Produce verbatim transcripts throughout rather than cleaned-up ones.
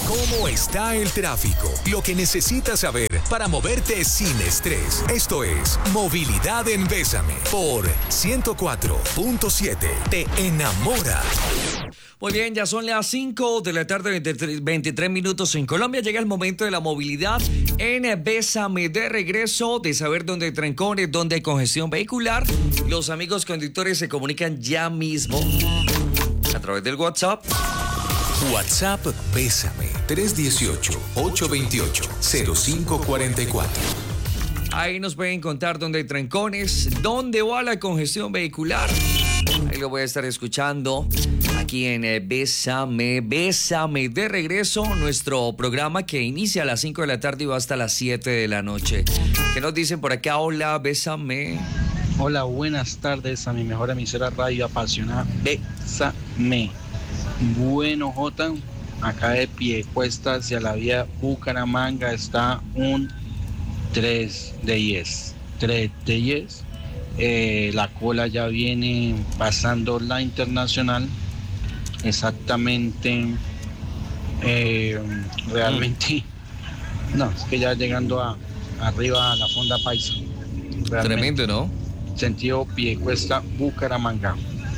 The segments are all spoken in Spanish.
¿Cómo está el tráfico? Lo que necesitas saber para moverte sin estrés. Esto es Movilidad en Bésame por ciento cuatro punto siete. Te enamora. Muy bien, ya son las cinco de la tarde, veintitrés minutos en Colombia. Llega el momento de la movilidad en Bésame. De regreso, de saber dónde hay trancones, dónde hay congestión vehicular. Los amigos conductores se comunican ya mismo a través del WhatsApp. WhatsApp Bésame tres uno ocho, ocho dos ocho, cero cinco cuatro cuatro. Ahí nos pueden contar dónde hay trancones, dónde va la congestión vehicular. Ahí lo voy a estar escuchando aquí en eh, Bésame, Bésame. De regreso, nuestro programa que inicia a las cinco de la tarde y va hasta las siete de la noche. ¿Qué nos dicen por acá? Hola, Bésame. Hola, buenas tardes a mi mejor emisora radio apasionada, Bésame. Bueno, Jota, acá de Piedecuesta hacia la vía Bucaramanga está un tres de diez. tres de diez. Eh, la cola ya viene pasando la internacional. Exactamente. Eh, realmente. No, es que ya llegando a arriba a la Fonda Paisa. Realmente, tremendo, ¿no? Sentido Piedecuesta, Bucaramanga.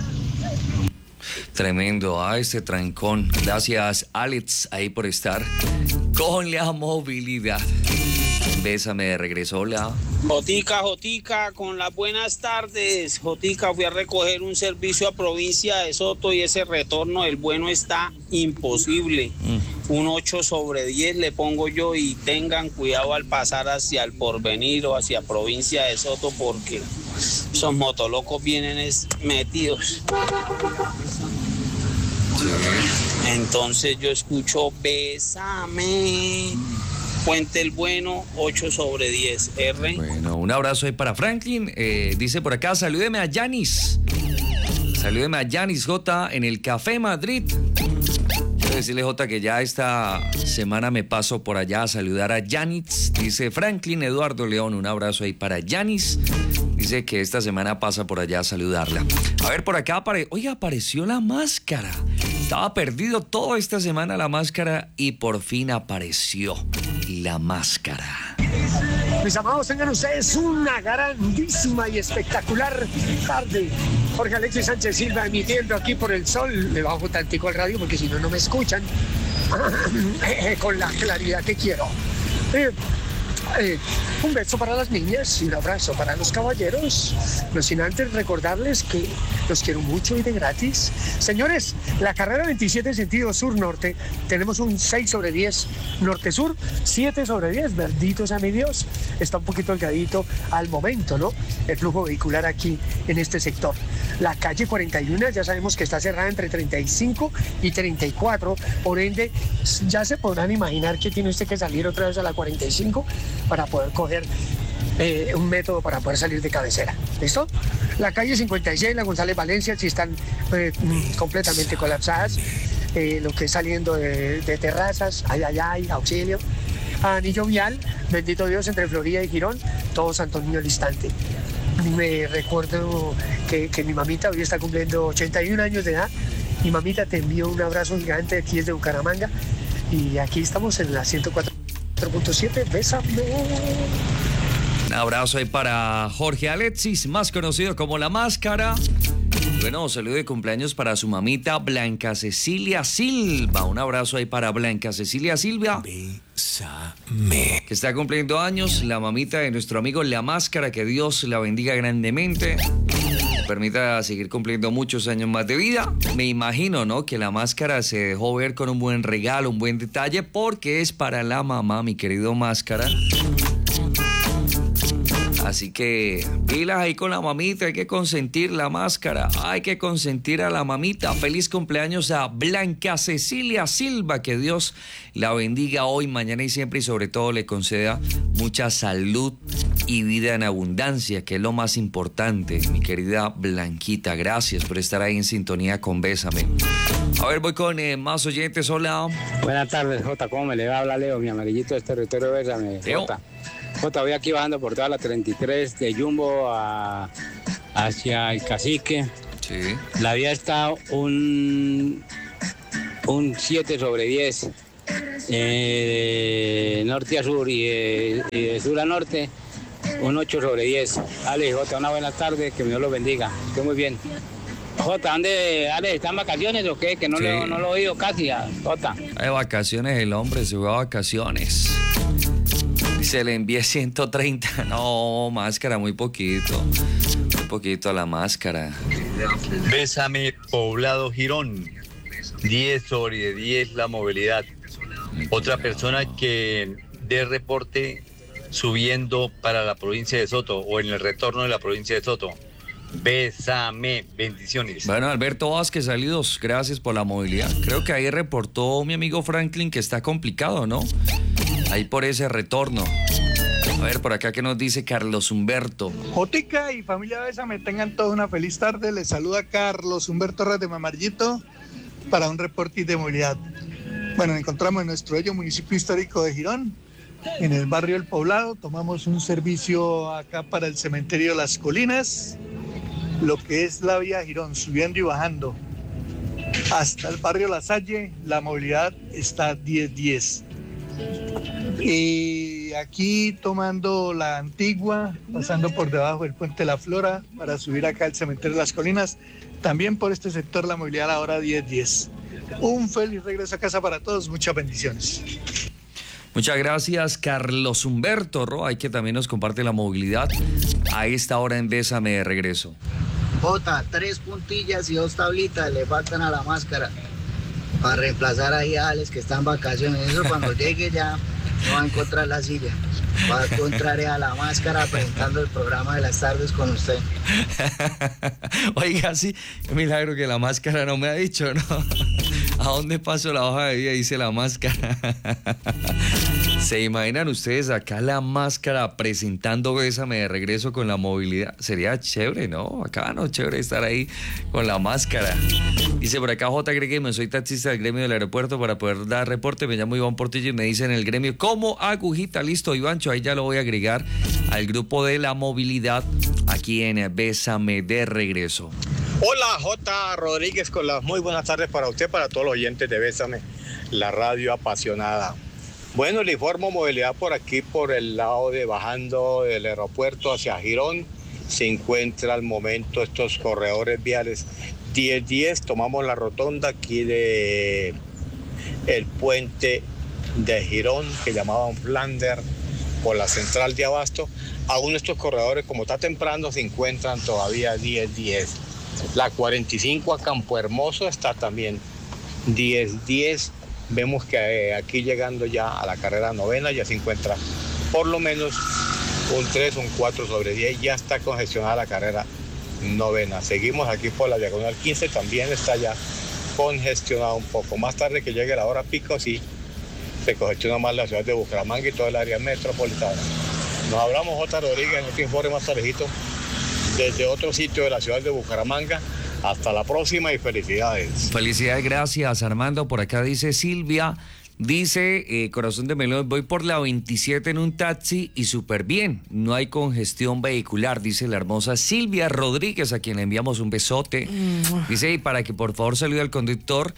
Tremendo, ah, este trancón. Gracias, Alex, ahí por estar con la movilidad. Bésame de regreso, hola. Jotica, Jotica, con las buenas tardes. Jotica, fui a recoger un servicio a provincia de Soto y ese retorno del bueno está imposible. Mm. Un ocho sobre diez le pongo yo y tengan cuidado al pasar hacia el Porvenir o hacia provincia de Soto porque esos motolocos vienen es metidos. Sí. Entonces yo escucho Bésame. Puente el Bueno, ocho sobre diez. R. Bueno, un abrazo ahí para Franklin. Eh, dice por acá, salúdeme a Yanis. Salúdeme a Yanis J en el Café Madrid. Quiero decirle, J, que ya esta semana me paso por allá a saludar a Yanis. Dice Franklin Eduardo León, un abrazo ahí para Yanis. Dice que esta semana pasa por allá a saludarla. A ver, por acá apare... Oye, apareció la máscara. Estaba perdido toda esta semana la máscara y por fin apareció la máscara. Mis amados, tengan ustedes una grandísima y espectacular tarde. Jorge Alexis Sánchez Silva emitiendo aquí por el sol. Le bajo tantico al radio porque si no, no me escuchan con la claridad que quiero. Eh, Eh, un beso para las niñas y un abrazo para los caballeros. No sin antes recordarles que los quiero mucho y de gratis. Señores, la carrera veintisiete sentido sur-norte, tenemos un seis sobre diez norte-sur, siete sobre diez, bendito sea mi Dios. Está un poquito delgadito al momento, ¿no? El flujo vehicular aquí en este sector. La calle cuarenta y uno ya sabemos que está cerrada entre treinta y cinco y treinta y cuatro, por ende ya se podrán imaginar que tiene usted que salir otra vez a la cuarenta y cinco para poder coger eh, un método para poder salir de cabecera. ¿Listo? La calle cincuenta y seis, la González Valencia, sí están eh, completamente colapsadas. Eh, lo que es saliendo de, de terrazas, ay, ay, ay, auxilio. Anillo vial, bendito Dios, entre Florida y Girón, todo Santo Niño al instante. Me recuerdo que, que mi mamita hoy está cumpliendo ochenta y un años de edad. Mi mamita, te envío un abrazo gigante aquí desde Bucaramanga. Y aquí estamos en la ciento cuatro punto siete. Bésame. Un abrazo ahí para Jorge Alexis, más conocido como La Máscara. Bueno, saludo de cumpleaños para su mamita Blanca Cecilia Silva. Un abrazo ahí para Blanca Cecilia Silva. Bésame. Que está cumpliendo años, la mamita de nuestro amigo La Máscara. Que Dios la bendiga grandemente. Permita seguir cumpliendo muchos años más de vida. Me imagino, ¿no?, que La Máscara se dejó ver con un buen regalo, un buen detalle, porque es para la mamá, mi querido Máscara. Así que pilas ahí con la mamita, hay que consentir La Máscara, hay que consentir a la mamita. Feliz cumpleaños a Blanca Cecilia Silva, que Dios la bendiga hoy, mañana y siempre, y sobre todo le conceda mucha salud y vida en abundancia, que es lo más importante. Mi querida Blanquita, gracias por estar ahí en sintonía con Bésame. A ver, voy con eh, más oyentes. Hola. Buenas tardes, Jota, ¿cómo me le va? Habla Leo, mi amarillito de territorio Bésame. Jota. Jota, voy aquí bajando por toda la treinta y tres de Jumbo a, hacia el Cacique. Sí. La vía está un, un siete sobre diez. eh, norte a sur y, eh, y de sur a norte, un ocho sobre diez. Ale, Jota, una buena tarde, que Dios los bendiga. Estoy muy bien. Jota, ¿dónde, Ale, están vacaciones o qué? Que no, sí. lo, no lo he oído casi, a Jota. Hay vacaciones, el hombre se va a vacaciones. Se le envié ciento treinta. No, máscara, muy poquito. Muy poquito a la máscara. Bésame, Poblado Girón. diez sobre diez la movilidad. Otra persona que dé reporte subiendo para la provincia de Soto o en el retorno de la provincia de Soto. Bésame, bendiciones. Bueno, Alberto Vázquez, saludos, gracias por la movilidad. Creo que ahí reportó mi amigo Franklin que está complicado, ¿no? Ahí por ese retorno. A ver, por acá que nos dice Carlos Humberto. Jotica y familia Bésame, tengan todos una feliz tarde. Les saluda Carlos Humberto Ras de Mamarillito para un reporte de movilidad. Bueno, nos encontramos en nuestro bello municipio histórico de Girón, en el barrio El Poblado. Tomamos un servicio acá para el cementerio Las Colinas, lo que es la vía Girón, subiendo y bajando hasta el barrio La Salle. La movilidad está diez diez. Y aquí tomando la Antigua, pasando por debajo del puente La Flora para subir acá al cementerio Las Colinas. También por este sector la movilidad ahora diez diez. Un feliz regreso a casa para todos, muchas bendiciones. Muchas gracias, Carlos Humberto Roa, que también nos comparte la movilidad a esta hora en Bésame de regreso. Jota, tres puntillas y dos tablitas le faltan a la máscara para reemplazar ahí a Alex que está en vacaciones. Eso cuando llegue ya no va a encontrar la silla. Va a encontrar a la máscara presentando el programa de las tardes con usted. Oiga, sí, qué milagro que la máscara no me ha dicho, ¿no? ¿A dónde paso la hoja de vida? Dice la máscara. ¿Se imaginan ustedes acá la máscara presentando Bésame de regreso con la movilidad? Sería chévere, ¿no? Acá no, chévere estar ahí con la máscara. Dice por acá J. Gregueme, soy taxista del gremio del aeropuerto para poder dar reporte. Me llamo Iván Portillo y me dicen en el gremio, ¿cómo agujita? Listo, Ivancho, ahí ya lo voy a agregar al grupo de la movilidad aquí en Bésame de regreso. Hola, J. Rodríguez, con las muy buenas tardes para usted, para todos los oyentes de Bésame, la radio apasionada. Bueno, le informo movilidad por aquí, por el lado de bajando del aeropuerto hacia Girón. Se encuentra al momento estos corredores viales diez diez. Tomamos la rotonda aquí de el puente de Girón, que llamaban Flander, por la central de Abasto. Aún estos corredores, como está temprano, se encuentran todavía diez diez. La cuarenta y cinco a Campo Hermoso está también diez diez. Vemos que eh, aquí llegando ya a la carrera novena ya se encuentra por lo menos un tres, un cuatro sobre diez. Ya está congestionada la carrera novena. Seguimos aquí por la diagonal quince, también está ya congestionada un poco. Más tarde que llegue la hora pico, sí, se congestiona más la ciudad de Bucaramanga y todo el área metropolitana. Nos hablamos, J. Rodríguez, en este informe más tardecito desde otro sitio de la ciudad de Bucaramanga. Hasta la próxima y felicidades. Felicidades, gracias, Armando. Por acá dice Silvia, dice, eh, corazón de melón, voy por la veintisiete en un taxi y súper bien. No hay congestión vehicular, dice la hermosa Silvia Rodríguez, a quien le enviamos un besote. Mm. Dice, y para que por favor salude al conductor,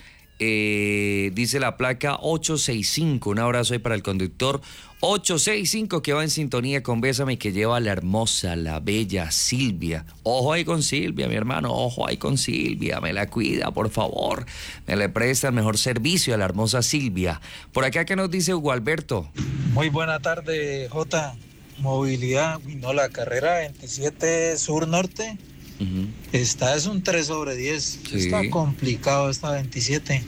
eh, dice la placa ocho seis cinco. Un abrazo ahí para el conductor ocho seis cinco que va en sintonía con Bésame y que lleva a la hermosa, la bella Silvia. Ojo ahí con Silvia, mi hermano, ojo ahí con Silvia, me la cuida, por favor. Me le presta el mejor servicio a la hermosa Silvia. Por acá, ¿qué nos dice Hugo Alberto? Muy buena tarde, J. Movilidad, no, la carrera veintisiete sur-norte. Uh-huh. Esta es un tres sobre diez. Sí. Está complicado esta veintisiete.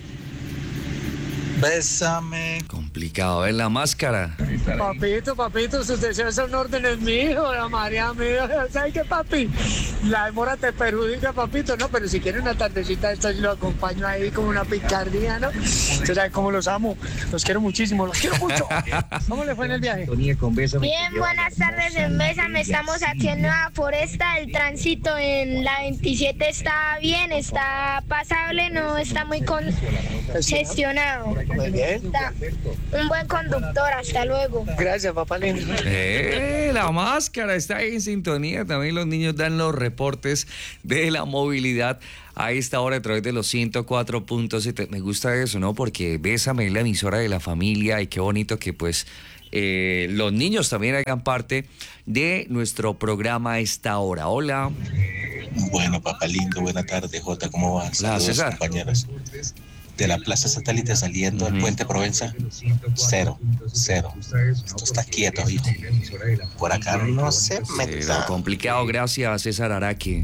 Bésame. Complicado, ¿ves la máscara? Papito, papito, sus deseos son órdenes míos, la María mía. ¿Sabes qué, papi? La demora te perjudica, papito, ¿no? Pero si quieren una tardecita, esta sí lo acompaño ahí como una picardía, ¿no? Usted sabe cómo los amo. Los quiero muchísimo, los quiero mucho. ¿Cómo le fue en el viaje? Bien, buenas tardes en Bésame. Estamos aquí en Nueva Foresta. El tránsito en la veintisiete está bien, está pasable, no está muy congestionado. Muy bien. Está. un buen conductor. Hasta luego. Gracias, papá lindo. Eh, la máscara está ahí en sintonía. También los niños dan los reportes de la movilidad a esta hora a través de los ciento cuatro punto siete. Me gusta eso, ¿no? Porque Bésame es la emisora de la familia y qué bonito que pues eh, los niños también hagan parte de nuestro programa a esta hora. Hola. Bueno, papá lindo, buena tarde, Jota, ¿cómo vas? Hola, César. Compañeros. De la Plaza Satélite saliendo al uh-huh. Puente Provenza, cero, cero. Esto está quieto, hijo. Por acá no se mete. Sí, complicado, gracias, César Araque.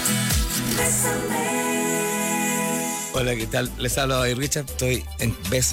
Hola, ¿qué tal? Les hablo de Richard, estoy en Bésame.